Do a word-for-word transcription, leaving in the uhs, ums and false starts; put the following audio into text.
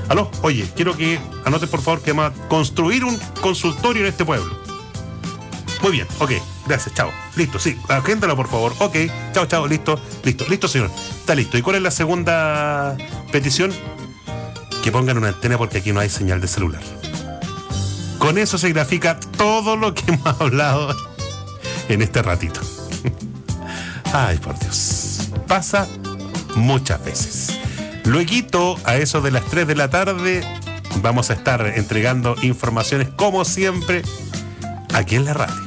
Aló, oye, quiero que anote por favor que vamos a construir un consultorio en este pueblo. Muy bien, ok, gracias, chao. Listo, sí, agéndalo por favor. Ok, chao, chao, listo, listo, listo, señor. Está listo. ¿Y cuál es la segunda petición? Que pongan una antena porque aquí no hay señal de celular. Con eso se grafica todo lo que hemos hablado en este ratito. Ay, por Dios. Pasa muchas veces. Lueguito, a eso de las tres de la tarde, vamos a estar entregando informaciones como siempre aquí en la radio.